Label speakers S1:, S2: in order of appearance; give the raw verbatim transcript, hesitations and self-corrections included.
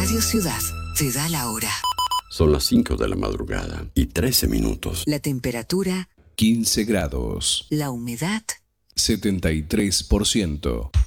S1: Radio Ciudad te da la hora.
S2: Son las cinco de la madrugada y trece minutos.
S1: La temperatura
S3: quince grados.
S1: La humedad
S3: setenta y tres por ciento.